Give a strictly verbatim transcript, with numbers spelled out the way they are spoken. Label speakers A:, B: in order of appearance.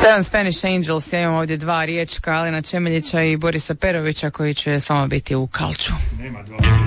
A: Seven Spanish Angels, ja imam ovdje dva riječka, Alina Čemeljića i Borisa Perovića koji će s vama biti u Kalču.
B: Nema dva.